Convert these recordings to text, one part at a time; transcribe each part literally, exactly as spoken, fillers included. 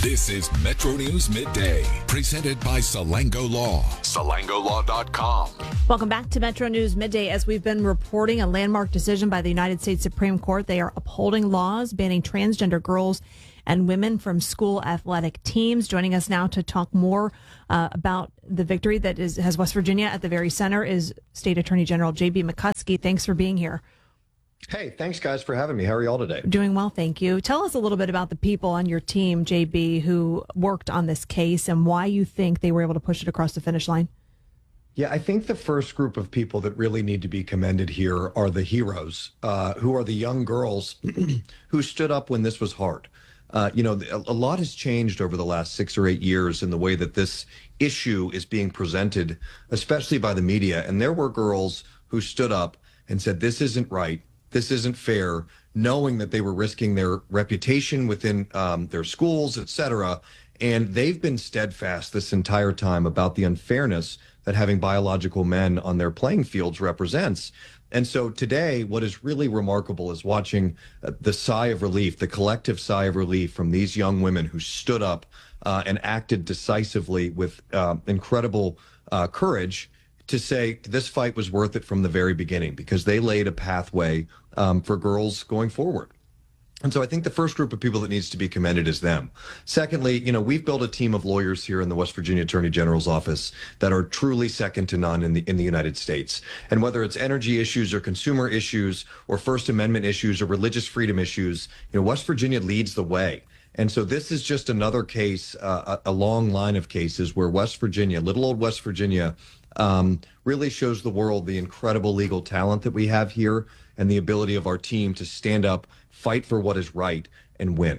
This is Metro News Midday, presented by Salango Law. Salango Law dot com. Welcome back to Metro News Midday. As we've been reporting, a landmark decision by the United States Supreme Court. They are upholding laws banning transgender girls and women from school athletic teams. Joining us now to talk more uh, about the victory that is, has West Virginia at the very center is State Attorney General J B McCuskey. Thanks for being here. Hey, thanks, guys, for having me. How are y'all today? Doing well, thank you. Tell us a little bit about the people on your team, J B, who worked on this case and why you think they were able to push it across the finish line. Yeah, I think the first group of people that really need to be commended here are the heroes, uh, who are the young girls who stood up when this was hard. Uh, you know, a lot has changed over the last six or eight years in the way that this issue is being presented, especially by the media. And there were girls who stood up and said, this isn't right. This isn't fair, knowing that they were risking their reputation within um, their schools, et cetera. And they've been steadfast this entire time about the unfairness that having biological men on their playing fields represents. And so today, what is really remarkable is watching uh, the sigh of relief, the collective sigh of relief from these young women who stood up uh, and acted decisively with uh, incredible uh, courage to say this fight was worth it from the very beginning, because they laid a pathway um, for girls going forward. And so I think the first group of people that needs to be commended is them. Secondly, you know, we've built a team of lawyers here in the West Virginia Attorney General's office that are truly second to none in the in the United States. And whether it's energy issues or consumer issues or First Amendment issues or religious freedom issues, you know, West Virginia leads the way. And so this is just another case, uh, a, a long line of cases where West Virginia, little old West Virginia, um, really shows the world the incredible legal talent that we have here and the ability of our team to stand up, fight for what is right, and win.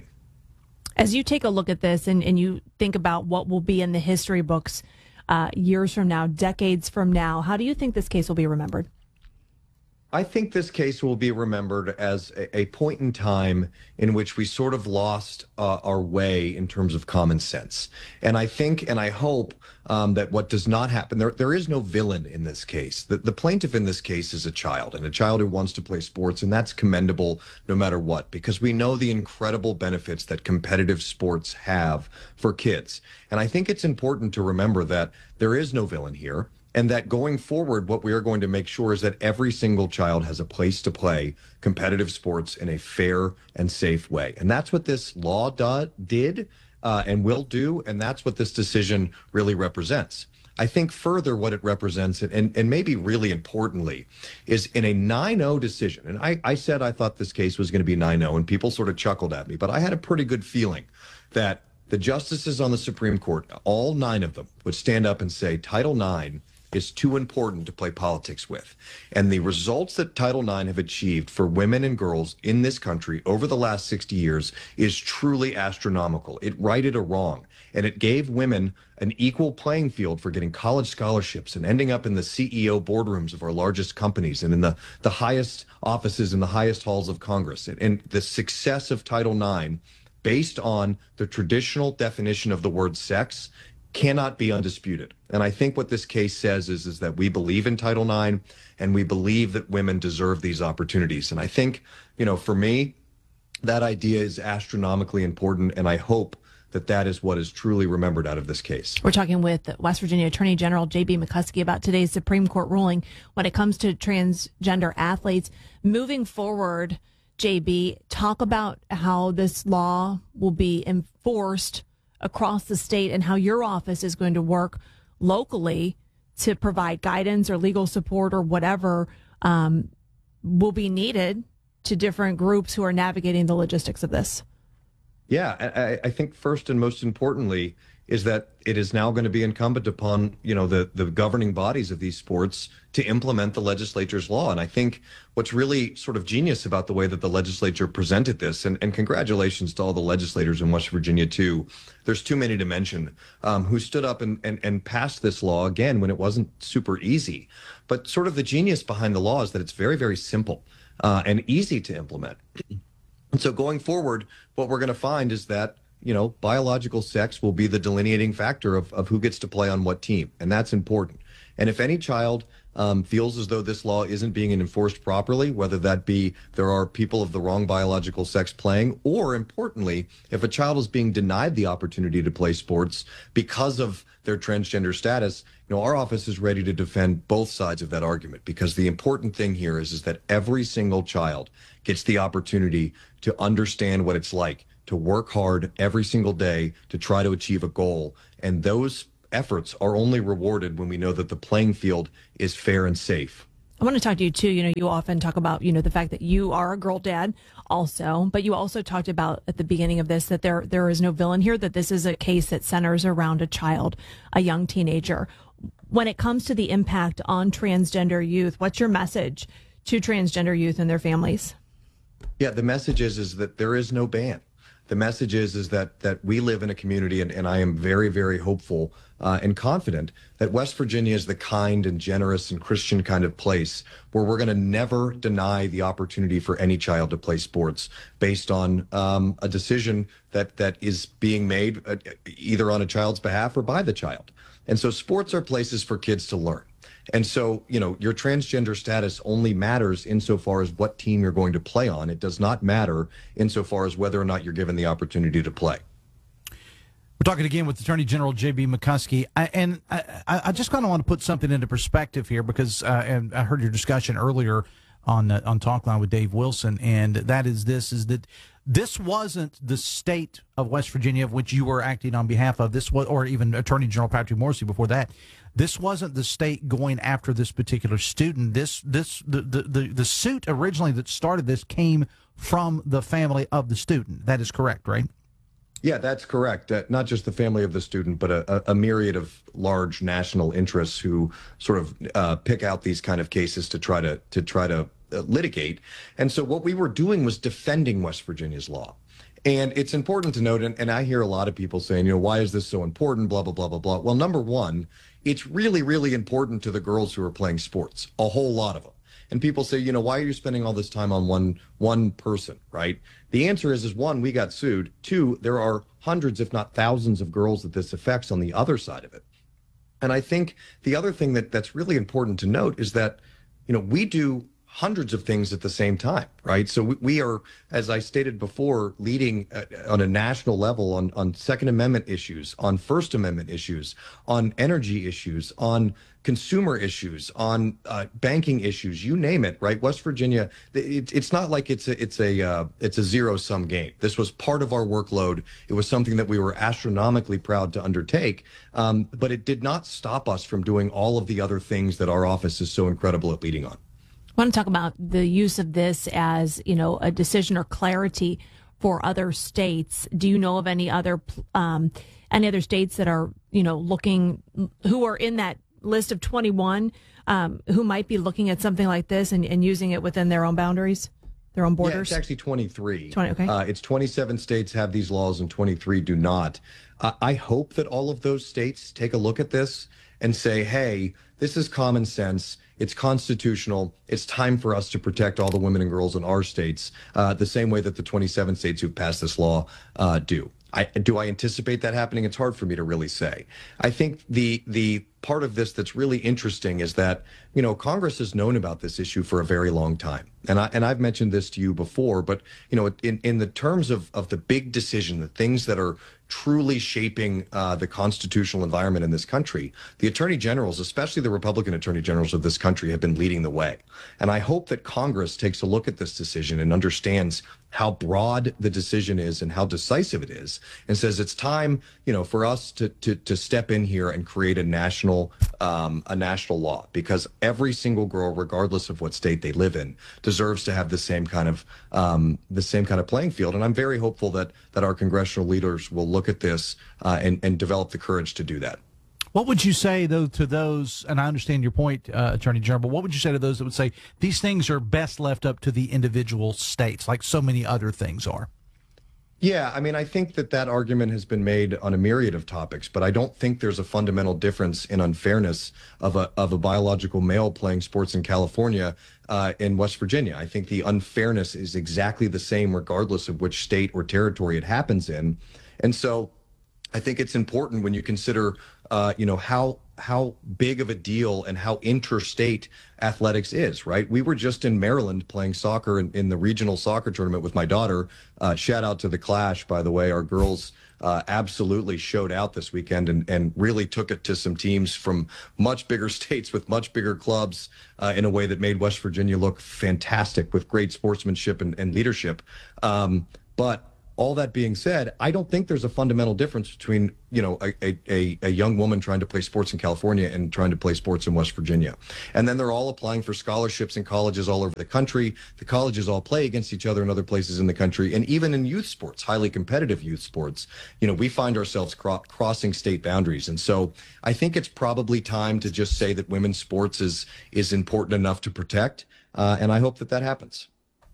As you take a look at this and, and you think about what will be in the history books uh, years from now, decades from now, how do you think this case will be remembered? I think this case will be remembered as a, a point in time in which we sort of lost uh, our way in terms of common sense. And I think and I hope um, that what does not happen, there, there is no villain in this case. The, the plaintiff in this case is a child, and a child who wants to play sports, and that's commendable no matter what, because we know the incredible benefits that competitive sports have for kids. And I think it's important to remember that there is no villain here. And that going forward, what we are going to make sure is that every single child has a place to play competitive sports in a fair and safe way. And that's what this law do, did uh, and will do. And that's what this decision really represents. I think further what it represents, and, and maybe really importantly, is in a nine oh decision. And I, I said I thought this case was going to be nine oh, and people sort of chuckled at me. But I had a pretty good feeling that the justices on the Supreme Court, all nine of them, would stand up and say Title nine is too important to play politics with. And the results that Title nine have achieved for women and girls in this country over the last sixty years is truly astronomical. It righted a wrong, and it gave women an equal playing field for getting college scholarships and ending up in the C E O boardrooms of our largest companies and in the, the highest offices in the highest halls of Congress. And, and the success of Title nine, based on the traditional definition of the word sex, cannot be undisputed. And I think what this case says is, is that we believe in Title nine, and we believe that women deserve these opportunities. And I think, you know, for me, that idea is astronomically important, and I hope that that is what is truly remembered out of this case. We're talking with West Virginia Attorney General J B McCuskey about today's Supreme Court ruling when it comes to transgender athletes. Moving forward, J B, talk about how this law will be enforced across the state and how your office is going to work locally to provide guidance or legal support or whatever um, will be needed to different groups who are navigating the logistics of this. Yeah, I, I think first and most importantly is that it is now going to be incumbent upon, you know, the, the governing bodies of these sports to implement the legislature's law. And I think what's really sort of genius about the way that the legislature presented this, and, and congratulations to all the legislators in West Virginia, too. There's too many to mention, um, who stood up and, and, and passed this law, again, when it wasn't super easy. But sort of the genius behind the law is that it's very, very simple uh, and easy to implement. And so going forward, what we're going to find is that, you know, biological sex will be the delineating factor of, of who gets to play on what team. And that's important. And if any child um, feels as though this law isn't being enforced properly, whether that be there are people of the wrong biological sex playing, or importantly, if a child is being denied the opportunity to play sports because of their transgender status, you know, our office is ready to defend both sides of that argument, because the important thing here is, is that every single child gets the opportunity to understand what it's like to work hard every single day to try to achieve a goal. And those efforts are only rewarded when we know that the playing field is fair and safe. I want to talk to you too. You know, you often talk about, you know, the fact that you are a girl dad also, but you also talked about at the beginning of this that there there is no villain here, that this is a case that centers around a child, a young teenager. When it comes to the impact on transgender youth, what's your message to transgender youth and their families? Yeah, the message is, is that there is no ban. The message is, is that that we live in a community, and, and I am very, very hopeful uh, and confident that West Virginia is the kind and generous and Christian kind of place where we're going to never deny the opportunity for any child to play sports based on um, a decision that that is being made uh, either on a child's behalf or by the child. And so sports are places for kids to learn. And so, you know, your transgender status only matters insofar as what team you're going to play on. It does not matter insofar as whether or not you're given the opportunity to play. We're talking again with Attorney General J B McCoskey. I, and I, I just kind of want to put something into perspective here, because uh, and I heard your discussion earlier on uh, on Talkline with Dave Wilson, and that is this, is that this wasn't the state of West Virginia of which you were acting on behalf of. This was, or even Attorney General Patrick Morrisey before that. This wasn't the state going after this particular student. This this the, the, the, the suit originally that started this came from the family of the student. That is correct, right? Yeah, that's correct. Uh, not just the family of the student, but a, a myriad of large national interests who sort of uh, pick out these kind of cases to try to to try to uh, litigate. And so what we were doing was defending West Virginia's law. And it's important to note, and, and I hear a lot of people saying, you know, why is this so important, blah, blah, blah, blah, blah. Well, number one, it's really, really important to the girls who are playing sports, a whole lot of them. And people say, you know, why are you spending all this time on one one person, right? The answer is, is one, we got sued. Two, there are hundreds, if not thousands of girls that this affects on the other side of it. And I think the other thing that that's really important to note is that, you know, we do hundreds of things at the same time, right? So we, we are, as I stated before, leading uh, on a national level on, on Second Amendment issues, on First Amendment issues, on energy issues, on consumer issues, on uh, banking issues, you name it, right? West Virginia, it, it's not like it's a, it's a, uh, it's a zero-sum game. This was part of our workload. It was something that we were astronomically proud to undertake, um, but it did not stop us from doing all of the other things that our office is so incredible at leading on. I want to talk about the use of this as, you know, a decision or clarity for other states. Do you know of any other um, any other states that are, you know, looking, who are in that list of twenty-one, um, who might be looking at something like this and, and using it within their own boundaries, their own borders? Yeah, it's actually twenty-three. twenty, okay. Uh, it's twenty-seven states have these laws and twenty-three do not. Uh, I hope that all of those states take a look at this and say, hey, this is common sense. It's constitutional. It's time for us to protect all the women and girls in our states, uh, the same way that the twenty-seven states who've passed this law uh, do. I, do I anticipate that happening? It's hard for me to really say. I think the the part of this that's really interesting is that, you know, Congress has known about this issue for a very long time. And I and I've mentioned this to you before, but, you know, in, in the terms of, of the big decision, the things that are truly shaping uh, the constitutional environment in this country, the attorney generals, especially the Republican attorney generals of this country, have been leading the way. And I hope that Congress takes a look at this decision and understands how broad the decision is and how decisive it is, and says it's time, you know, for us to to to step in here and create a national um, a national law, because every single girl, regardless of what state they live in, deserves to have the same kind of um, the same kind of playing field. And I'm very hopeful that that our congressional leaders will look at this uh, and and develop the courage to do that. What would you say, though, to those, and I understand your point, uh, Attorney General, but what would you say to those that would say these things are best left up to the individual states, like so many other things are? Yeah, I mean, I think that that argument has been made on a myriad of topics, but I don't think there's a fundamental difference in unfairness of a of a biological male playing sports in California uh, in West Virginia. I think the unfairness is exactly the same regardless of which state or territory it happens in. And so I think it's important when you consider, uh, you know, how how big of a deal and how interstate athletics is, right? We were just in Maryland playing soccer in, in the regional soccer tournament with my daughter. Uh, shout out to the Clash, by the way. Our girls uh, absolutely showed out this weekend and, and really took it to some teams from much bigger states with much bigger clubs uh, in a way that made West Virginia look fantastic with great sportsmanship and, and leadership. Um, but all that being said, I don't think there's a fundamental difference between, you know, a, a, a young woman trying to play sports in California and trying to play sports in West Virginia. And then they're all applying for scholarships in colleges all over the country. The colleges all play against each other in other places in the country. And even in youth sports, highly competitive youth sports, you know, we find ourselves cro- crossing state boundaries. And so I think it's probably time to just say that women's sports is, is important enough to protect. Uh, and I hope that that happens.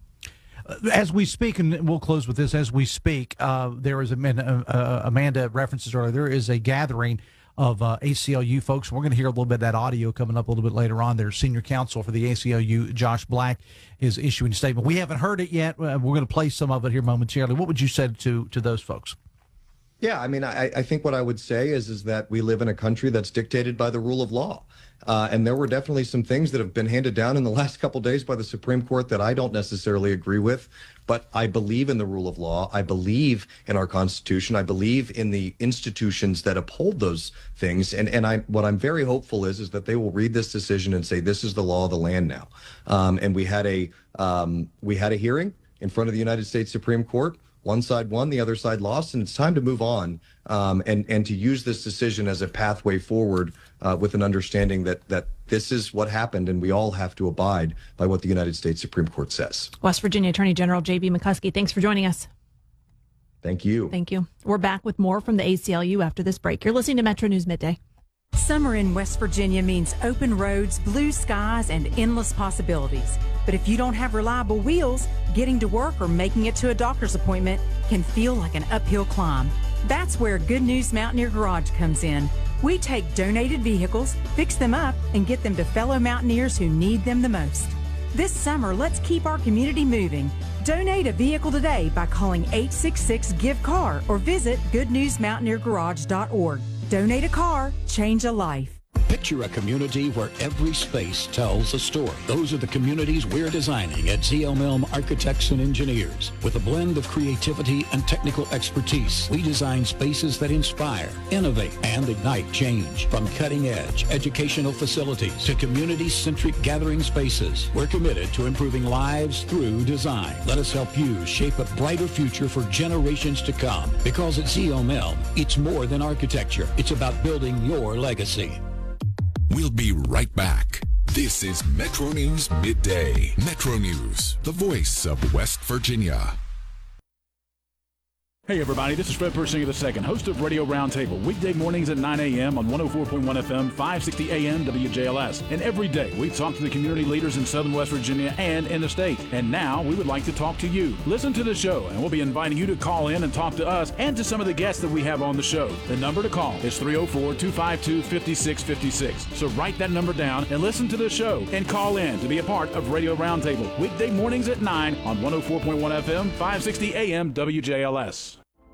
As we speak, and we'll close with this, as we speak, uh, there is, a, uh, Amanda references earlier, there is a gathering of uh, A C L U folks. We're going to hear a little bit of that audio coming up a little bit later on. Their senior counsel for the A C L U, Josh Black, is issuing a statement. We haven't heard it yet. Uh, we're going to play some of it here momentarily. What would you say to, to those folks? Yeah, I mean, I, I think what I would say is, is that we live in a country that's dictated by the rule of law. Uh, and there were definitely some things that have been handed down in the last couple of days by the Supreme Court that I don't necessarily agree with. But I believe in the rule of law. I believe in our Constitution. I believe in the institutions that uphold those things. And and I what I'm very hopeful is is that they will read this decision and say this is the law of the land now. Um, and we had a um, we had a hearing in front of the United States Supreme Court. One side won, the other side lost, and it's time to move on um, and and to use this decision as a pathway forward uh, with an understanding that that this is what happened, and we all have to abide by what the United States Supreme Court says. West Virginia Attorney General J B McCuskey, thanks for joining us. Thank you. Thank you. We're back with more from the A C L U after this break. You're listening to Metro News Midday. Summer in West Virginia means open roads, blue skies, and endless possibilities. But if you don't have reliable wheels, getting to work or making it to a doctor's appointment can feel like an uphill climb. That's where Good News Mountaineer Garage comes in. We take donated vehicles, fix them up, and get them to fellow mountaineers who need them the most. This summer, let's keep our community moving. Donate a vehicle today by calling eight six six, G I V E C A R or visit good news mountaineer garage dot org. Donate a car, change a life. Picture a community where every space tells a story. Those are the communities we're designing at Z L Milne Architects and Engineers. With a blend of creativity and technical expertise, we design spaces that inspire, innovate, and ignite change. From cutting-edge educational facilities to community-centric gathering spaces, we're committed to improving lives through design. Let us help you shape a brighter future for generations to come. Because at Z L Milne, it's more than architecture. It's about building your legacy. We'll be right back. This is Metro News Midday. Metro News, the voice of West Virginia. Hey everybody, this is Fred Persinger the second, host of Radio Roundtable, weekday mornings at nine a.m. on one oh four point one F M, five sixty A M W J L S. And every day we talk to the community leaders in Southern West Virginia and in the state. And now we would like to talk to you. Listen to the show, and we'll be inviting you to call in and talk to us and to some of the guests that we have on the show. The number to call is three oh four, two five two, five six five six. So write that number down and listen to the show and call in to be a part of Radio Roundtable, weekday mornings at nine on one oh four point one F M, five sixty A M W J L S.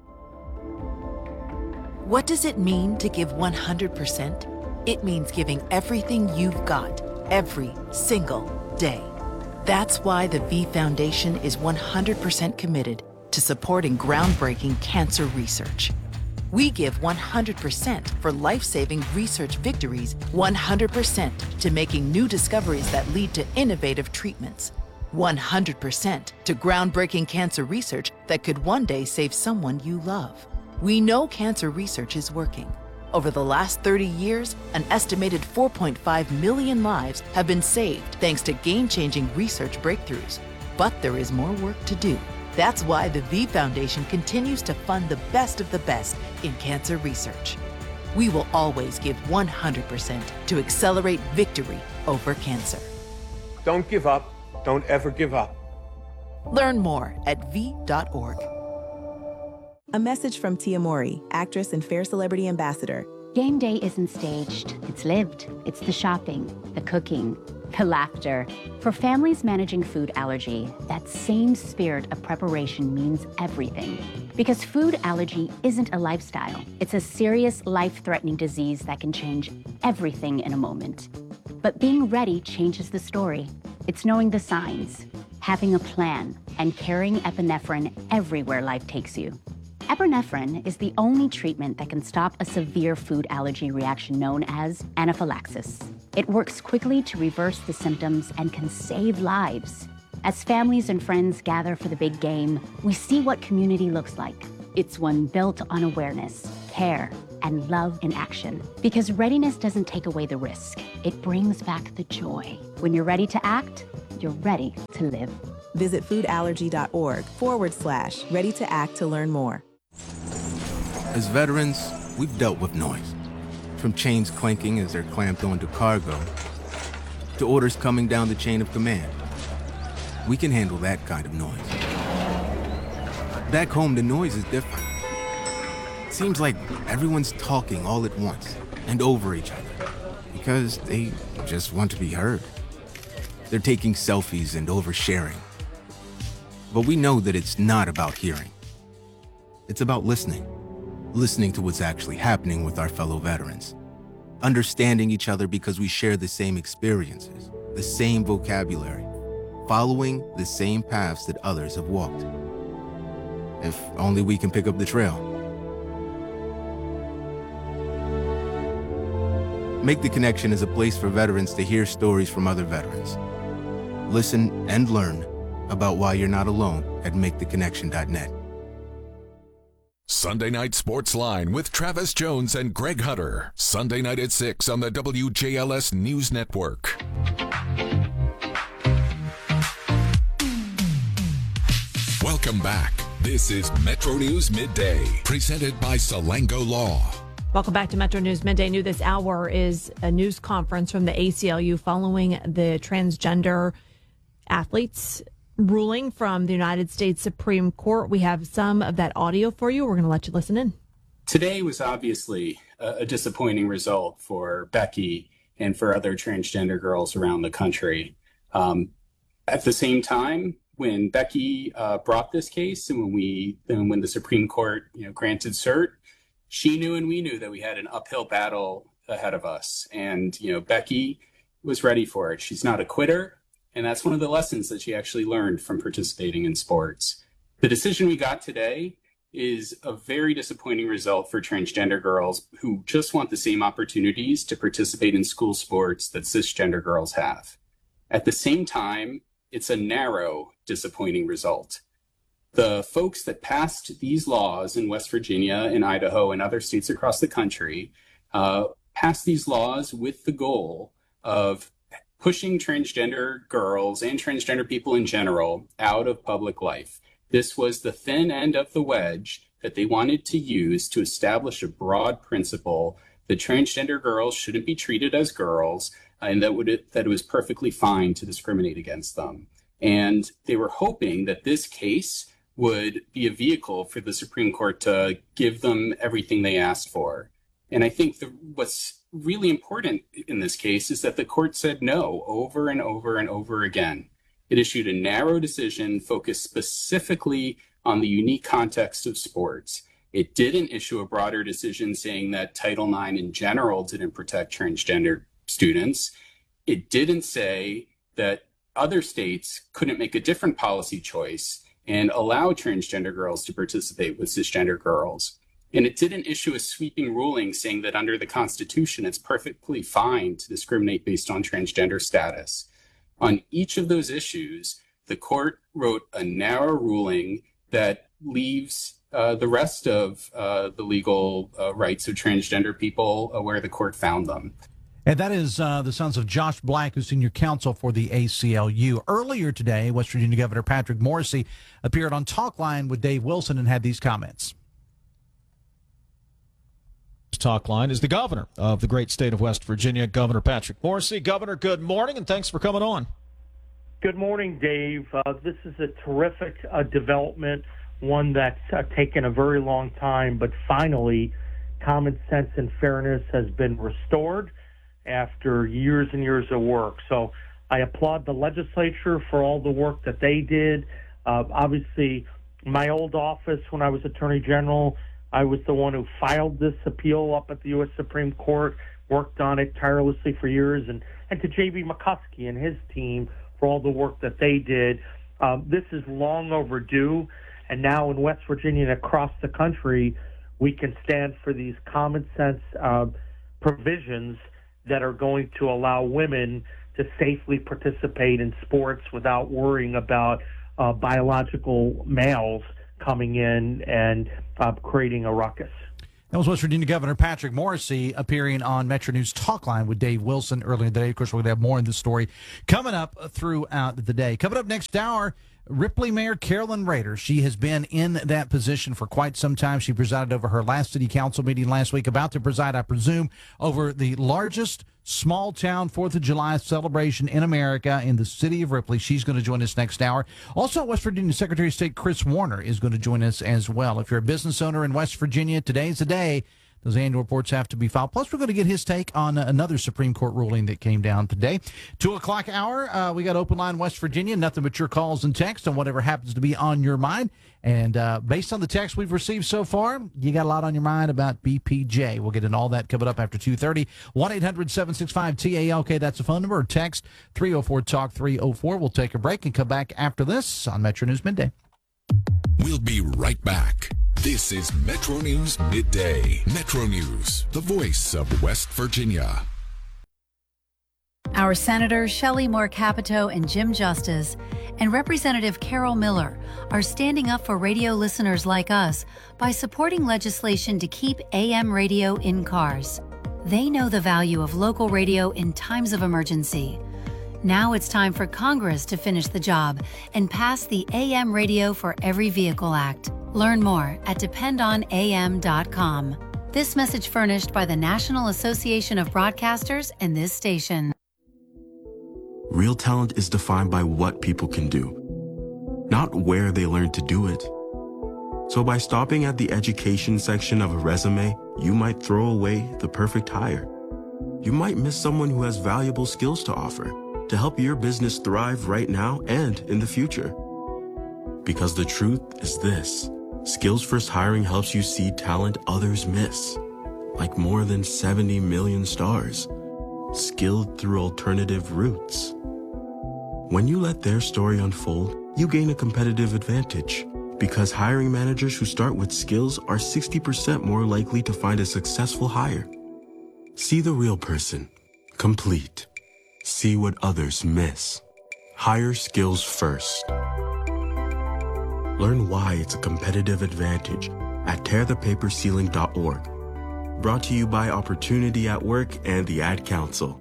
What does it mean to give one hundred percent? It means giving everything you've got, every single day. That's why the V Foundation is one hundred percent committed to supporting groundbreaking cancer research. We give one hundred percent for life-saving research victories, one hundred percent to making new discoveries that lead to innovative treatments, one hundred percent to groundbreaking cancer research that could one day save someone you love. We know cancer research is working. Over the last thirty years, an estimated four point five million lives have been saved thanks to game-changing research breakthroughs. But there is more work to do. That's why the V Foundation continues to fund the best of the best in cancer research. We will always give one hundred percent to accelerate victory over cancer. Don't give up. Don't ever give up. Learn more at V dot org. A message from Tia Mowry, actress and Fair Celebrity Ambassador. Game day isn't staged. It's lived. It's the shopping, the cooking, the laughter. For families managing food allergy, that same spirit of preparation means everything. Because food allergy isn't a lifestyle. It's a serious, life-threatening disease that can change everything in a moment. But being ready changes the story. It's knowing the signs, having a plan, and carrying epinephrine everywhere life takes you. Epinephrine is the only treatment that can stop a severe food allergy reaction known as anaphylaxis. It works quickly to reverse the symptoms and can save lives. As families and friends gather for the big game, we see what community looks like. It's one built on awareness, care, and love in action. Because readiness doesn't take away the risk. It brings back the joy. When you're ready to act, you're ready to live. Visit foodallergy.org forward slash ready to act to learn more. As veterans, we've dealt with noise. From chains clanking as they're clamped onto cargo, to orders coming down the chain of command. We can handle that kind of noise. Back home, the noise is different. It seems like everyone's talking all at once and over each other because they just want to be heard. They're taking selfies and oversharing. But we know that it's not about hearing. It's about listening. Listening to what's actually happening with our fellow veterans. Understanding each other because we share the same experiences, the same vocabulary, following the same paths that others have walked. If only we can pick up the trail. Make the Connection is a place for veterans to hear stories from other veterans. Listen and learn about why you're not alone at make the connection dot net. Sunday Night Sports Line with Travis Jones and Greg Hunter. Sunday night at six on the W J L S News Network. Welcome back. This is Metro News Midday, presented by Salango Law. Welcome back to Metro News Midday. New this hour is a news conference from the A C L U following the transgender athletes ruling from the United States Supreme Court. We have some of that audio for you. We're going to let you listen in. Today was obviously a, a disappointing result for Becky and for other transgender girls around the country. Um, at the same time, when Becky uh, brought this case and when we, and when the Supreme Court, you know, granted cert, she knew and we knew that we had an uphill battle ahead of us. And, you know, Becky was ready for it. She's not a quitter. And that's one of the lessons that she actually learned from participating in sports. The decision we got today is a very disappointing result for transgender girls who just want the same opportunities to participate in school sports that cisgender girls have. At the same time, it's a narrow, disappointing result. The folks that passed these laws in West Virginia and Idaho and other states across the country uh, passed these laws with the goal of pushing transgender girls and transgender people in general out of public life. This was the thin end of the wedge that they wanted to use to establish a broad principle that transgender girls shouldn't be treated as girls, and that would that it was perfectly fine to discriminate against them. And they were hoping that this case would be a vehicle for the Supreme Court to give them everything they asked for. And I think the, what's really important in this case is that the court said no over and over and over again. It issued a narrow decision focused specifically on the unique context of sports. It didn't issue a broader decision saying that Title nine in general didn't protect transgender students. It didn't say that other states couldn't make a different policy choice and allow transgender girls to participate with cisgender girls. And it didn't issue a sweeping ruling saying that under the Constitution, it's perfectly fine to discriminate based on transgender status. On each of those issues, the court wrote a narrow ruling that leaves uh, the rest of uh, the legal uh, rights of transgender people uh, where the court found them. And that is uh, the sounds of Josh Black, who's senior counsel for the A C L U. Earlier today, West Virginia Governor Patrick Morrisey appeared on Talk Line with Dave Wilson and had these comments. Talk Line is the governor of the great state of West Virginia, Governor Patrick Morrisey. Governor, good morning, and thanks for coming on. Good morning, Dave. Uh, this is a terrific uh, development, one that's uh, taken a very long time, but finally common sense and fairness has been restored after years and years of work. So I applaud the legislature for all the work that they did. Uh, obviously, In my old office, when I was Attorney General, I was the one who filed this appeal up at the U S Supreme Court, worked on it tirelessly for years, and, and to J B McCuskey and his team for all the work that they did. Um, this is long overdue, and now in West Virginia and across the country, we can stand for these common sense uh, provisions that are going to allow women to safely participate in sports without worrying about uh, biological males coming in and uh, creating a ruckus. That was West Virginia Governor Patrick Morrisey appearing on Metro News Talkline with Dave Wilson earlier today. Of course, we're going to have more in this story coming up throughout the day. Coming up next hour, Ripley Mayor Carolyn Rader. She has been in that position for quite some time. She presided over her last city council meeting last week, about to preside, I presume, over the largest small town fourth of July celebration in America in the city of Ripley. She's going to join us next hour. Also, West Virginia Secretary of State Chris Warner is going to join us as well. If you're a business owner in West Virginia, today's the day. Those annual reports have to be filed. Plus, we're going to get his take on another Supreme Court ruling that came down today. Two o'clock hour, uh, we got Open Line West Virginia. Nothing but your calls and texts on whatever happens to be on your mind. And uh, based on the text we've received so far, you got a lot on your mind about B P J. We'll get into all that coming up after two thirty. one eight hundred seven six five T A L K, that's the phone number. Or text three oh four talk three oh four. We'll take a break and come back after this on Metro News Midday. We'll be right back. This is Metro News Midday. Metro News, the voice of West Virginia. Our Senators Shelley Moore Capito and Jim Justice and Representative Carol Miller are standing up for radio listeners like us by supporting legislation to keep A M radio in cars. They know the value of local radio in times of emergency. Now it's time for Congress to finish the job and pass the A M Radio for Every Vehicle Act. Learn more at depend on A M dot com. This message furnished by the National Association of Broadcasters and this station. Real talent is defined by what people can do, not where they learn to do it. So by stopping at the education section of a resume, you might throw away the perfect hire. You might miss someone who has valuable skills to offer to help your business thrive right now and in the future. Because the truth is this: Skills First Hiring helps you see talent others miss, like more than seventy million stars, skilled through alternative routes. When you let their story unfold, you gain a competitive advantage, because hiring managers who start with skills are sixty percent more likely to find a successful hire. See the real person, complete. See what others miss. Hire skills first. Learn why it's a competitive advantage at tear the paper ceiling dot org. Brought to you by Opportunity at Work and the Ad Council.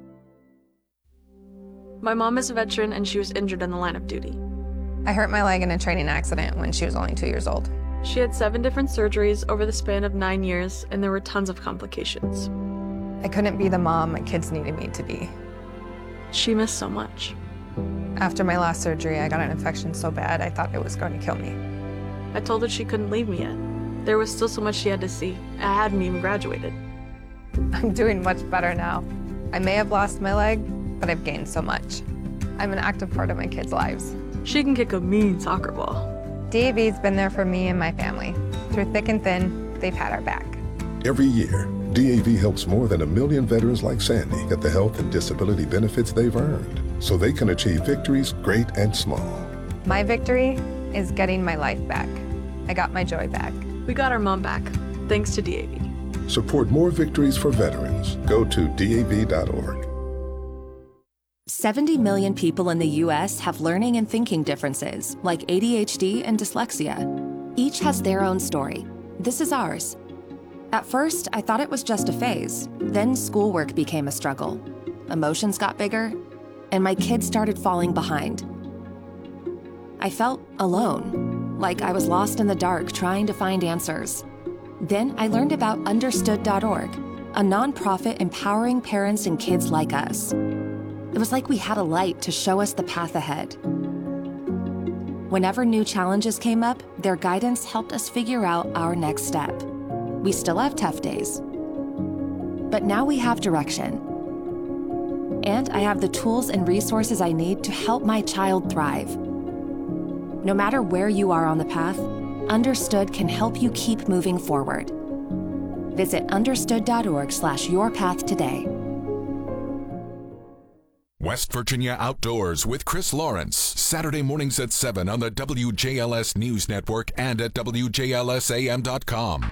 My mom is a veteran and she was injured in the line of duty. I hurt my leg in a training accident when she was only two years old. She had seven different surgeries over the span of nine years and there were tons of complications. I couldn't be the mom my kids needed me to be. She missed so much. After my last surgery, I got an infection so bad I thought it was going to kill me. I told her she couldn't leave me yet. There was still so much she had to see. I hadn't even graduated. I'm doing much better now. I may have lost my leg, but I've gained so much. I'm an active part of my kids' lives. She can kick a mean soccer ball. D A V's been there for me and my family. Through thick and thin, they've had our back. Every year, D A V helps more than a million veterans like Sandy get the health and disability benefits they've earned, so they can achieve victories great and small. My victory is getting my life back. I got my joy back. We got our mom back, thanks to D A V. Support more victories for veterans. Go to D A V dot org. seventy million people in the U S have learning and thinking differences, like A D H D and dyslexia. Each has their own story. This is ours. At first, I thought it was just a phase. Then schoolwork became a struggle. Emotions got bigger, and my kids started falling behind. I felt alone, like I was lost in the dark trying to find answers. Then I learned about understood dot org, a nonprofit empowering parents and kids like us. It was like we had a light to show us the path ahead. Whenever new challenges came up, their guidance helped us figure out our next step. We still have tough days, but now we have direction. And I have the tools and resources I need to help my child thrive. No matter where you are on the path, Understood can help you keep moving forward. Visit understood.org slash your path today. West Virginia Outdoors with Chris Lawrence, Saturday mornings at seven on the W J L S News Network and at W J L S A M dot com.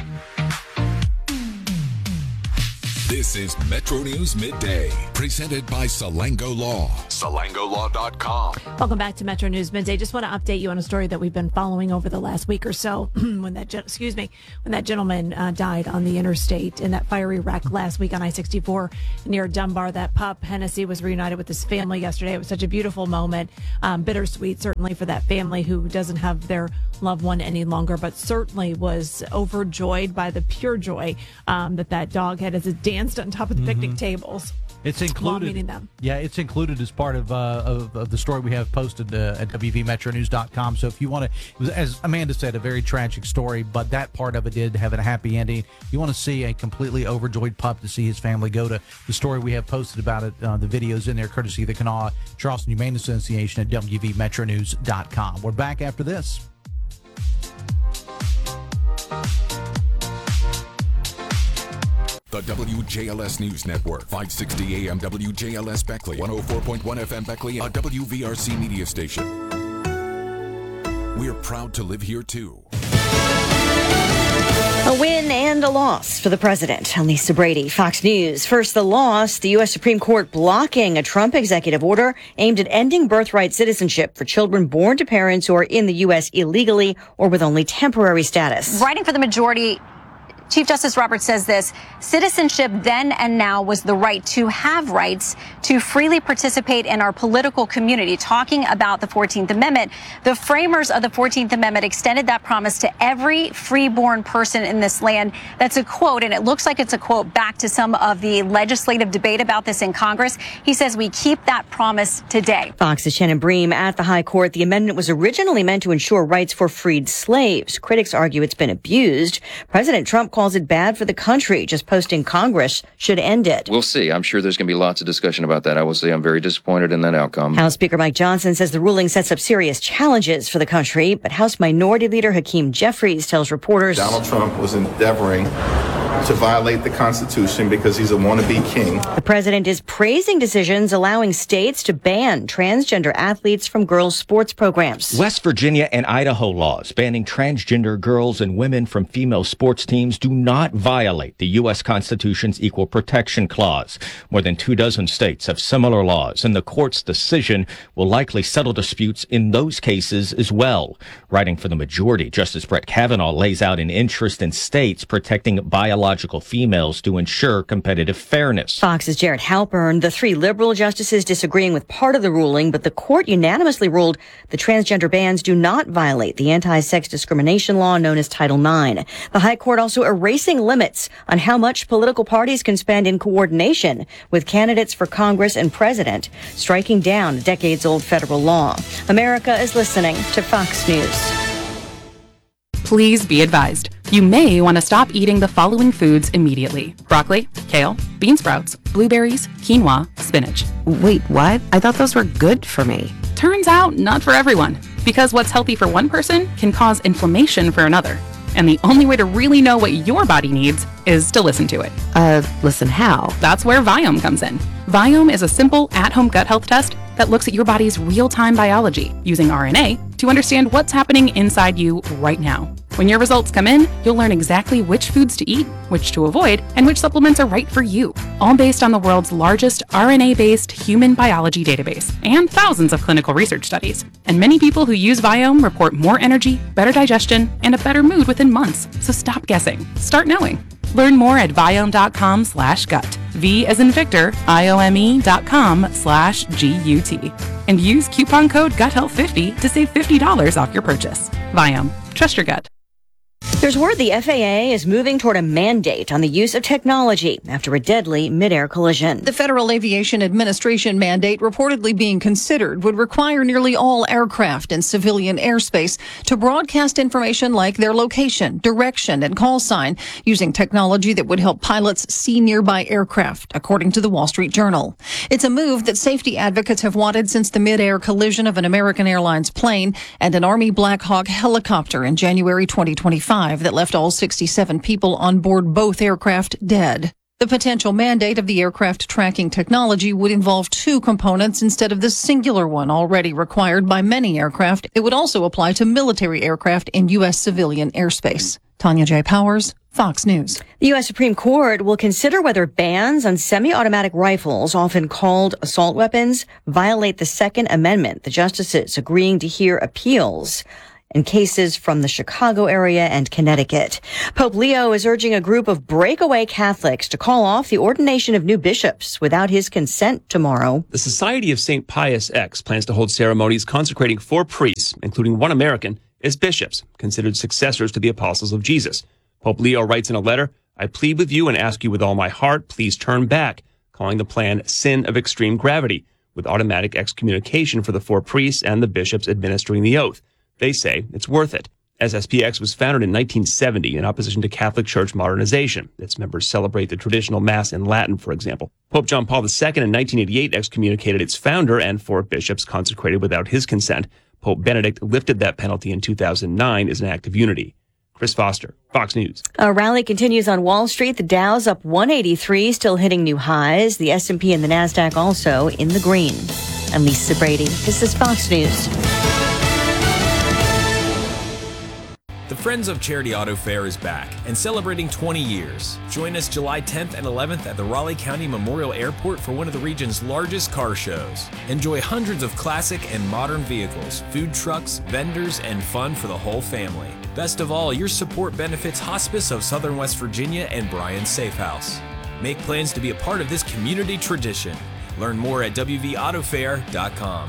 This is Metro News Midday, presented by Salango Law. Salango Law dot com. Welcome back to Metro News Midday. Just want to update you on a story that we've been following over the last week or so. when that, excuse me, when that gentleman uh, died on the interstate in that fiery wreck last week on I sixty-four near Dunbar. That pup Hennessy was reunited with his family yesterday. It was such a beautiful moment. Um, bittersweet, certainly, for that family who doesn't have their loved one any longer, but certainly was overjoyed by the pure joy um, that that dog had as it danced on top of the picnic mm-hmm. tables. It's included. While meeting them. Yeah, it's included as part of, uh, of of the story we have posted uh, at W V Metro News dot com. So if you want to, it was, as Amanda said, a very tragic story, but that part of it did have a happy ending. You want to see a completely overjoyed pup to see his family, go to the story we have posted about it. Uh, the videos in there, courtesy of the Kanawha Charleston Humane Association at W V Metro News dot com. We're back after this. The W J L S News Network, five sixty A M W J L S Beckley, one oh four point one F M Beckley, a W V R C media station. We're proud to live here, too. A win and a loss for the president. I'm Lisa Brady, Fox News. First, the loss, the U S Supreme Court blocking a Trump executive order aimed at ending birthright citizenship for children born to parents who are in the U S illegally or with only temporary status. Writing for the majority, Chief Justice Roberts says this: citizenship then and now was the right to have rights to freely participate in our political community. Talking about the fourteenth Amendment, the framers of the fourteenth Amendment extended that promise to every freeborn person in this land. That's a quote, and it looks like it's a quote back to some of the legislative debate about this in Congress. He says we keep that promise today. Fox's Shannon Bream at the High Court. The amendment was originally meant to ensure rights for freed slaves. Critics argue it's been abused. President Trump calls it bad for the country, just posting Congress should end it. We'll see. I'm sure there's going to be lots of discussion about that. I will say I'm very disappointed in that outcome. House Speaker Mike Johnson says the ruling sets up serious challenges for the country, but House Minority Leader Hakeem Jeffries tells reporters Donald Trump was endeavoring to violate the Constitution because he's a wannabe king. The president is praising decisions allowing states to ban transgender athletes from girls' sports programs. West Virginia and Idaho laws banning transgender girls and women from female sports teams do not violate the U S Constitution's Equal Protection Clause. More than two dozen states have similar laws, and the court's decision will likely settle disputes in those cases as well. Writing for the majority, Justice Brett Kavanaugh lays out an interest in states protecting biological females to ensure competitive fairness. Fox's Jared Halpern, the three liberal justices disagreeing with part of the ruling, but the court unanimously ruled the transgender bans do not violate the anti-sex discrimination law known as Title nine. The High Court also erasing limits on how much political parties can spend in coordination with candidates for Congress and president, striking down a decades-old federal law. America is listening to Fox News. Please be advised. You may want to stop eating the following foods immediately: broccoli, kale, bean sprouts, blueberries, quinoa, spinach. Wait, what? I thought those were good for me. Turns out, not for everyone. Because what's healthy for one person can cause inflammation for another. And the only way to really know what your body needs is to listen to it. Uh, listen how? That's where Viome comes in. Viome is a simple at-home gut health test that looks at your body's real-time biology using R N A to understand what's happening inside you right now. When your results come in, you'll learn exactly which foods to eat, which to avoid, and which supplements are right for you, all based on the world's largest R N A-based human biology database and thousands of clinical research studies. And many people who use Viome report more energy, better digestion, and a better mood within months. So stop guessing. Start knowing. Learn more at Viome.com slash gut. V as in Victor, I-O-M-E dot com slash G-U-T. And use coupon code Gut Health fifty to save fifty dollars off your purchase. Viome. Trust your gut. There's word the F A A is moving toward a mandate on the use of technology after a deadly mid-air collision. The Federal Aviation Administration mandate reportedly being considered would require nearly all aircraft in civilian airspace to broadcast information like their location, direction, and call sign using technology that would help pilots see nearby aircraft, according to the Wall Street Journal. It's a move that safety advocates have wanted since the mid-air collision of an American Airlines plane and an Army Black Hawk helicopter in January twenty twenty-five. That left all sixty-seven people on board both aircraft dead. The potential mandate of the aircraft tracking technology would involve two components instead of the singular one already required by many aircraft. It would also apply to military aircraft in U S civilian airspace. Tanya J. Powers, Fox News. The U S Supreme Court will consider whether bans on semi-automatic rifles, often called assault weapons, violate the Second Amendment. The justices agreeing to hear appeals in cases from the Chicago area and Connecticut. Pope Leo is urging a group of breakaway Catholics to call off the ordination of new bishops without his consent tomorrow. The Society of Saint Pius X plans to hold ceremonies consecrating four priests, including one American, as bishops, considered successors to the apostles of Jesus. Pope Leo writes in a letter, "I plead with you and ask you with all my heart, please turn back," calling the plan sin of extreme gravity, with automatic excommunication for the four priests and the bishops administering the oath. They say it's worth it. S S P X was founded in nineteen seventy in opposition to Catholic Church modernization. Its members celebrate the traditional Mass in Latin, for example. Pope John Paul the Second in nineteen eighty-eight excommunicated its founder and four bishops consecrated without his consent. Pope Benedict lifted that penalty in two thousand nine as an act of unity. Chris Foster, Fox News. A rally continues on Wall Street. The Dow's up one eighty-three, still hitting new highs. The S and P and the NASDAQ also in the green. I'm Lisa Brady. This is Fox News. The Friends of Charity Auto Fair is back and celebrating twenty years. Join us July tenth and eleventh at the Raleigh County Memorial Airport for one of the region's largest car shows. Enjoy hundreds of classic and modern vehicles, food trucks, vendors, and fun for the whole family. Best of all, your support benefits Hospice of Southern West Virginia and Brian Safe House. Make plans to be a part of this community tradition. Learn more at w v auto fair dot com.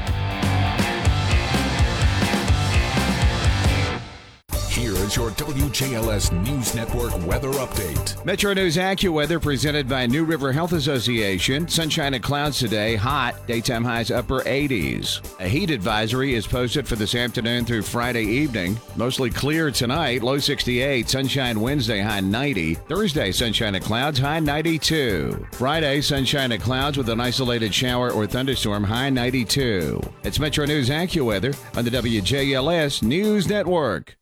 Here is your W J L S News Network weather update. Metro News AccuWeather presented by New River Health Association. Sunshine and clouds today, hot, daytime highs upper eighties. A heat advisory is posted for this afternoon through Friday evening. Mostly clear tonight, low sixty-eight. Sunshine Wednesday, high ninety. Thursday, sunshine and clouds, high ninety-two. Friday, sunshine and clouds with an isolated shower or thunderstorm, high ninety-two. It's Metro News AccuWeather on the W J L S News Network.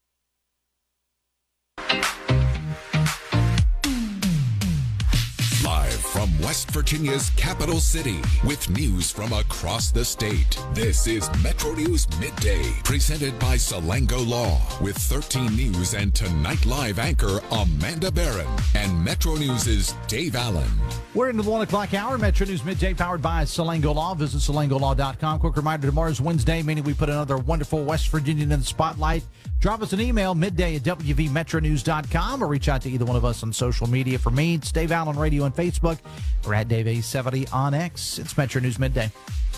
Live from West Virginia's capital city with news from across the state. This is Metro News Midday, presented by Salango Law, with thirteen News and Tonight Live anchor Amanda Barron and Metro News' Dave Allen. We're into the one o'clock hour. Metro News Midday powered by Salango Law. Visit salango law dot com. Quick reminder, tomorrow's Wednesday, meaning we put another wonderful West Virginian in the spotlight. Drop us an email, midday at w v metro news dot com, or reach out to either one of us on social media. For me, it's Dave Allen Radio on Facebook, or at Dave A seventy on X. It's Metro News Midday.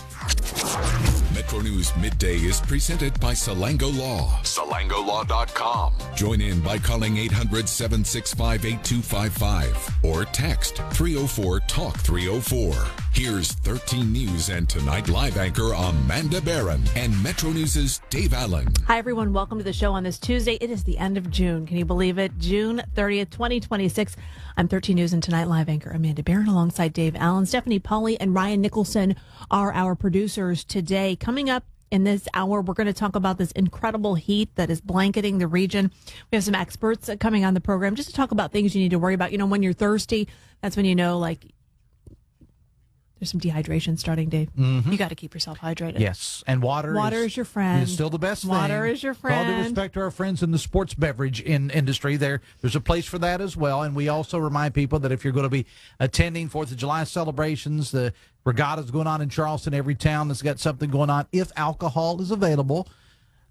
Metro News Midday is presented by Salango Law. salango law dot com. Join in by calling eight hundred, seven six five, eight two five five or text three oh four, talk three oh four. Here's thirteen News and Tonight Live anchor Amanda Barron and Metro News' Dave Allen. Hi, everyone. Welcome to the show on this Tuesday. It is the end of June. Can you believe it? June thirtieth, twenty twenty-six. I'm thirteen News and Tonight Live anchor Amanda Barron alongside Dave Allen. Stephanie Pauly and Ryan Nicholson are our producers today. Coming up in this hour, we're going to talk about this incredible heat that is blanketing the region. We have some experts coming on the program just to talk about things you need to worry about. You know, when you're thirsty, that's when you know, like, there's some dehydration starting, Dave. Mm-hmm. You got to keep yourself hydrated. Yes, and water. Water is, is your friend. Is still the best water thing. Water is your friend. With all due respect to our friends in the sports beverage in industry, there there's a place for that as well. And we also remind people that if you're going to be attending Fourth of July celebrations, the regatta's going on in Charleston. Every town that's got something going on. If alcohol is available,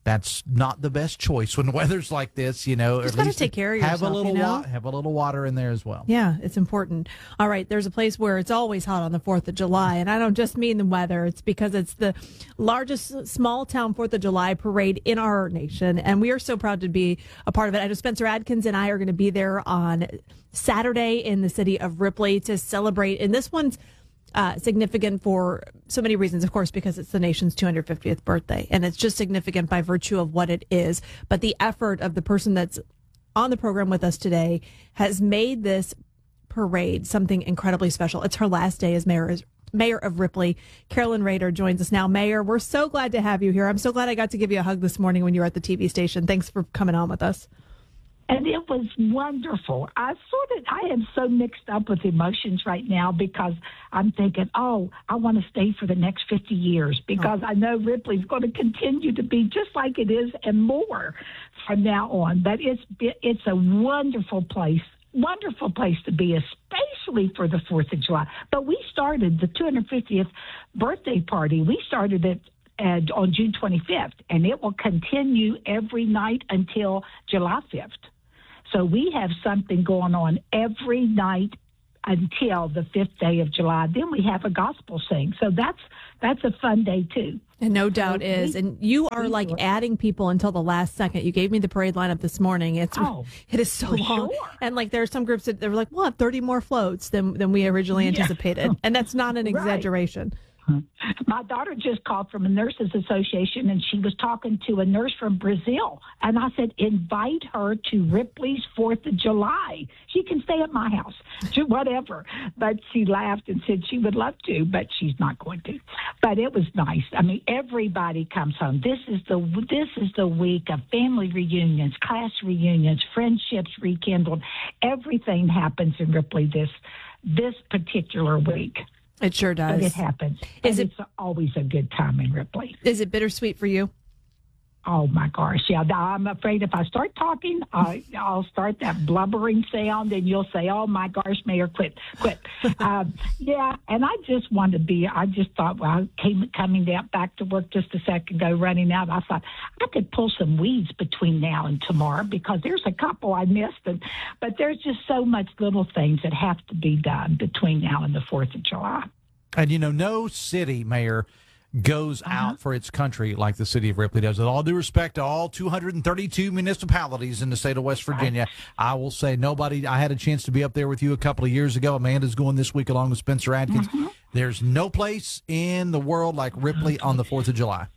that's not the best choice when the weather's like this, you know. Just at gotta least take care of have yourself, a little you know? wa- have a little water in there as well. Yeah, it's important. All right, there's a place where it's always hot on the fourth of July, and I don't just mean the weather. It's because it's the largest small-town fourth of July parade in our nation, and we are so proud to be a part of it. I know Spencer Adkins and I are going to be there on Saturday in the city of Ripley to celebrate, and this one's Uh, significant for so many reasons, of course, because it's the nation's two hundred fiftieth birthday, and it's just significant by virtue of what it is. But the effort of the person that's on the program with us today has made this parade something incredibly special. It's her last day as mayor, as mayor of Ripley. Carolyn Rader joins us now. Mayor, we're so glad to have you here. I'm so glad I got to give you a hug this morning when you were at the T V station. Thanks for coming on with us. And it was wonderful. I sort of, I am so mixed up with emotions right now because I'm thinking, oh, I want to stay for the next fifty years because I know Ripley's going to continue to be just like it is and more from now on. But it's it's a wonderful place, wonderful place to be, especially for the fourth of July. But we started the two hundred fiftieth birthday party. We started it And on June twenty-fifth, and it will continue every night until July fifth. So we have something going on every night until the fifth day of July. Then we have a gospel sing. So that's that's a fun day, too. And no doubt so is. We, and you are like adding people until the last second. You gave me the parade lineup this morning. It's oh, It is so long. Sure. And like there are some groups that they were like, we'll have thirty more floats than, than we originally yeah. anticipated. And that's not an right. exaggeration. My daughter just called from a nurses association, and she was talking to a nurse from Brazil. And I said, invite her to Ripley's fourth of July. She can stay at my house, to whatever. But she laughed and said she would love to, but she's not going to. But it was nice. I mean, everybody comes home. This is the this is the week of family reunions, class reunions, friendships rekindled. Everything happens in Ripley this this particular week. It sure does. But it happens. Is and it, it's always a good time in Ripley. Is it bittersweet for you? Oh, my gosh. Yeah, I'm afraid if I start talking, uh, I'll start that blubbering sound, and you'll say, oh, my gosh, Mayor, quit, quit. um, yeah, and I just want to be, I just thought, well, I came coming down, back to work just a second ago, running out. I thought I could pull some weeds between now and tomorrow because there's a couple I missed. And, but there's just so much little things that have to be done between now and the fourth of July. And, you know, no city, Mayor, goes uh-huh. out for its country like the city of Ripley does. With all due respect to all two hundred thirty-two municipalities in the state of West Virginia, right. I will say nobody, I had a chance to be up there with you a couple of years ago. Amanda's going this week along with Spencer Adkins. Mm-hmm. There's no place in the world like Ripley on the fourth of July.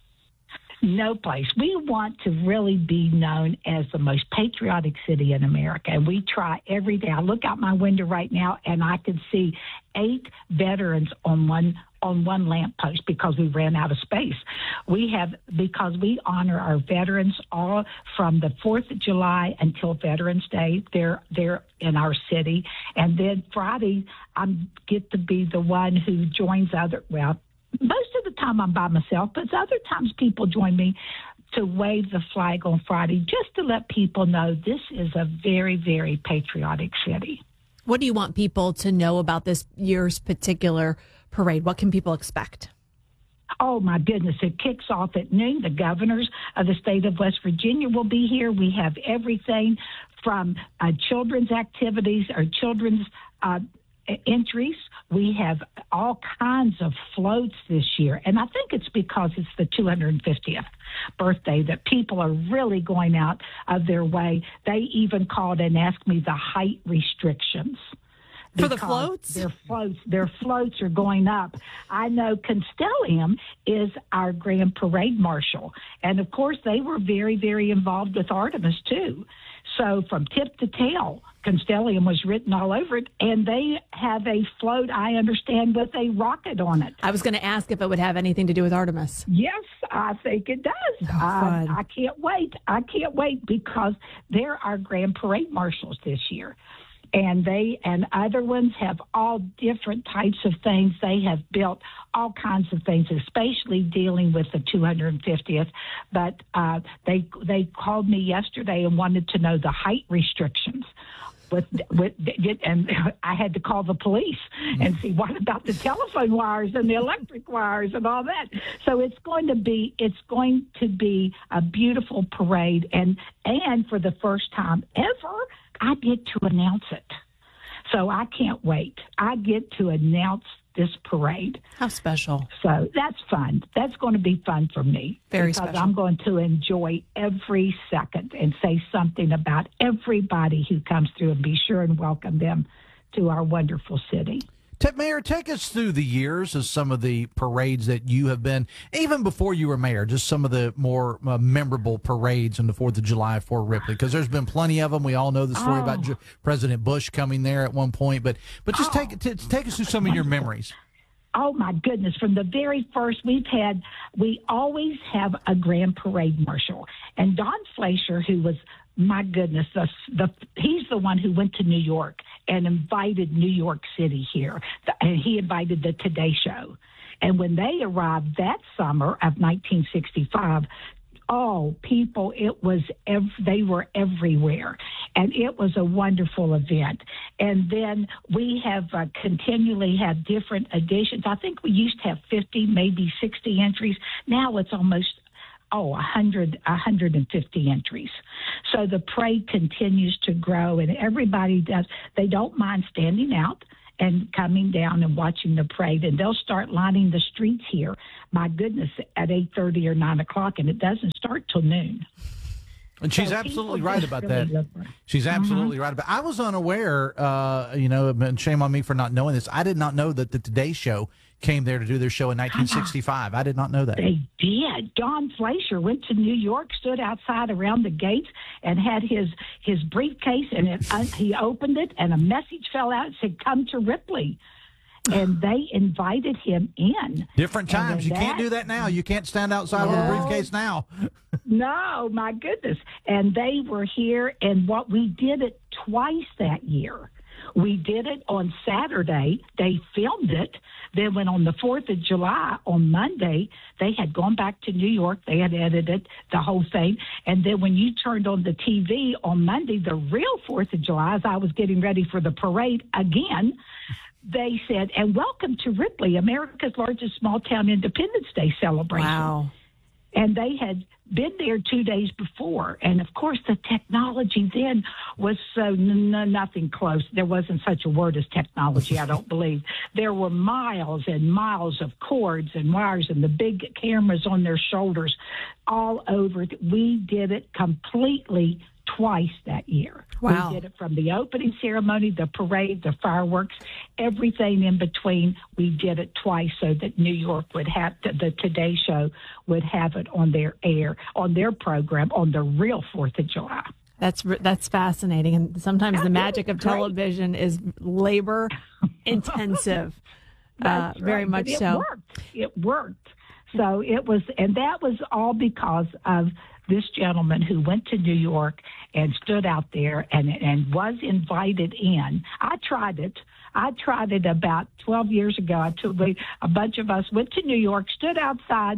No place. We want to really be known as the most patriotic city in America. And we try every day. I look out my window right now and I can see eight veterans on one on one lamppost because we ran out of space. We have, because we honor our veterans all from the fourth of July until Veterans Day. They're, they're in our city. And then Friday, I get to be the one who joins other, well, most of the time I'm by myself, but other times people join me to wave the flag on Friday just to let people know this is a very, very patriotic city. What do you want people to know about this year's particular parade? What can people expect? Oh, my goodness. It kicks off at noon. The governors of the state of West Virginia will be here. We have everything from uh, children's activities or children's uh entries. We have all kinds of floats this year. And I think it's because it's the two hundred fiftieth birthday that people are really going out of their way. They even called and asked me the height restrictions. For the floats? Their floats, their floats are going up. I know Constellium is our grand parade marshal. And, of course, they were very, very involved with Artemis, too. So from tip to tail, Constellium was written all over it. And they have a float, I understand, with a rocket on it. I was going to ask if it would have anything to do with Artemis. Yes, I think it does. Oh, fun. I, I can't wait. I can't wait because they're our grand parade marshals this year. And they and other ones have all different types of things. They have built all kinds of things, especially dealing with the two hundred fiftieth. But uh, they they called me yesterday and wanted to know the height restrictions with with and I had to call the police and see what about the telephone wires and the electric wires and all that. So it's going to be it's going to be a beautiful parade, and and for the first time ever, I get to announce it. So I can't wait. I get to announce this parade. How special. So that's fun. That's going to be fun for me. Very because special. I'm going to enjoy every second and say something about everybody who comes through and be sure and welcome them to our wonderful city. Mayor, take us through the years of some of the parades that you have been, even before you were mayor, just some of the more uh, memorable parades on the fourth of July for Ripley, because there's been plenty of them. We all know the story Oh. about J- President Bush coming there at one point, but but just take t- take us through some of your memories. Oh, my goodness. From the very first, we've had, we always have a grand parade marshal. And Don Fleischer, who was, my goodness, the, the he's the one who went to New York and invited New York City here. And he invited the Today Show. And when they arrived that summer of nineteen sixty-five, oh, people, it was, ev- they were everywhere. And it was a wonderful event. And then we have uh, continually had different editions. I think we used to have fifty, maybe sixty entries. Now it's almost, oh, one hundred, one hundred fifty entries. So the parade continues to grow, and everybody does. They don't mind standing out and coming down and watching the parade, and they'll start lining the streets here, my goodness, at eight thirty or nine o'clock, and it doesn't start till noon. And she's So absolutely people right just about really that. love her. She's absolutely Mhm. right about. I was unaware, uh, you know, and shame on me for not knowing this. I did not know that the Today Show came there to do their show in nineteen sixty-five. I did not know that. They did. Don Fleischer went to New York, stood outside around the gates, and had his his briefcase, and it, uh, he opened it, and a message fell out and said, "Come to Ripley." And they invited him in. Different And times. You then can't do that now. You can't stand outside with a No. briefcase now. No, my goodness. And they were here, and what we did it twice that year. We did it on Saturday. They filmed it. Then when on the fourth of July, on Monday, they had gone back to New York. They had edited the whole thing. And then when you turned on the T V on Monday, the real fourth of July, as I was getting ready for the parade again, they said, "And welcome to Ripley, America's largest small-town Independence Day celebration." Wow. And they had been there two days before. And, of course, the technology then was so n- n- nothing close. There wasn't such a word as technology, I don't believe. There were miles and miles of cords and wires and the big cameras on their shoulders all over. We did it completely twice that year. Wow. We did it from the opening ceremony, the parade, the fireworks, everything in between. We did it twice so that New York would have, the Today Show would have it on their air, on their program, on the real fourth of July. That's that's fascinating, and sometimes the magic of television is labor intensive. uh, That's very right, much but it so. Worked. It worked. So it was, and that was all because of this gentleman who went to New York and stood out there and and was invited in. I tried it. I tried it about twelve years ago. I took a bunch of us went to New York, stood outside,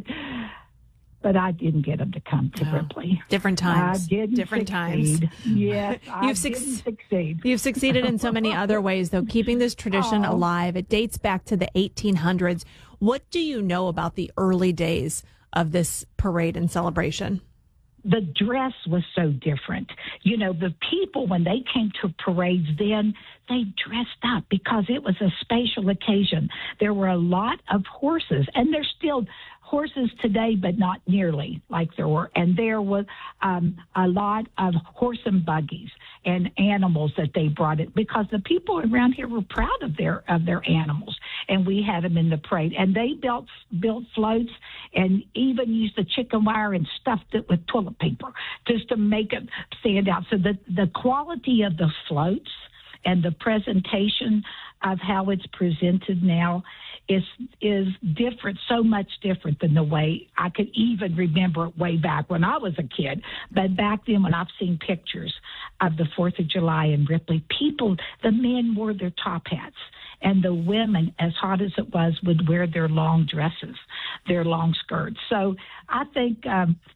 but I didn't get them to come to Ripley. Different times. I didn't Different succeed. times. Yes, I You've suc- didn't succeed. You've succeeded in so many other ways, though, keeping this tradition Oh. alive. It dates back to the eighteen hundreds. What do you know about the early days of this parade and celebration? The dress was so different. You know, the people, when they came to parades then, they dressed up because it was a special occasion. There were a lot of horses, and there's still horses today, but not nearly like there were. And there was um, a lot of horse and buggies and animals that they brought it because the people around here were proud of their of their animals, and we had them in the parade. And they built built floats and even used the chicken wire and stuffed it with toilet paper just to make it stand out. So the the quality of the floats and the presentation of how it's presented now is is different, so much different than the way I could even remember it way back when I was a kid. But back then, when I've seen pictures of the fourth of July in Ripley, people, the men wore their top hats, and the women, as hot as it was, would wear their long dresses, their long skirts. So I think um,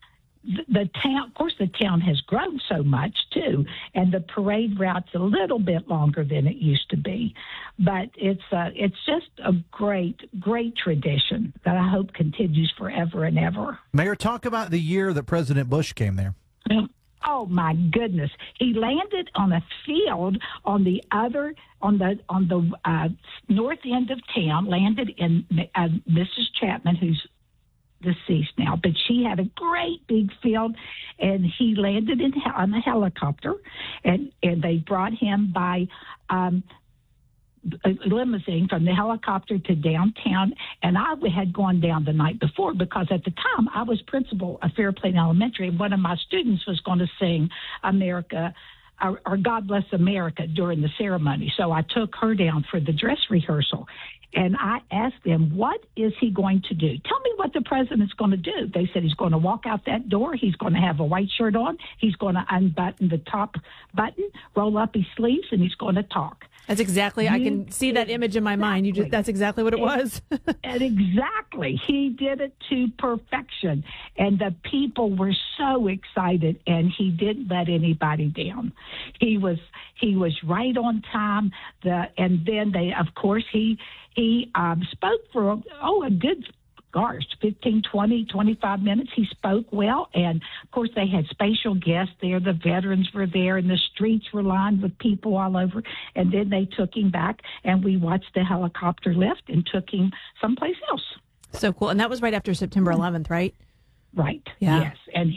the, the town, of course, the town has grown so much too, and the parade route's a little bit longer than it used to be, but it's uh, it's just a great, great tradition that I hope continues forever and ever. Mayor, talk about the year that President Bush came there. Oh my goodness! He landed on a field on the other on the on the uh, north end of town. Landed in uh, Missus Chapman, who's deceased now, but she had a great big field, and he landed in on a helicopter, and and they brought him by um, a limousine from the helicopter to downtown. And I had gone down the night before because at the time I was principal of Fairplain Elementary, and one of my students was going to sing America or, or God Bless America during the ceremony. So I took her down for the dress rehearsal. And I asked them, what is he going to do? Tell me what the president's going to do. They said he's going to walk out that door. He's going to have a white shirt on. He's going to unbutton the top button, roll up his sleeves, and he's going to talk. That's exactly, you, I can see that image in my exactly. mind. You just, that's exactly what it was. And exactly. He did it to perfection. And the people were so excited, and he didn't let anybody down. He was he was right on time. The and then they, of course, he he um, spoke for, oh, a good gosh, fifteen, twenty, twenty-five minutes. He spoke well. And, of course, they had special guests there. The veterans were there, and the streets were lined with people all over. And then they took him back, and we watched the helicopter lift and took him someplace else. So cool. And that was right after September eleventh, right? Right. Yeah. Yes. And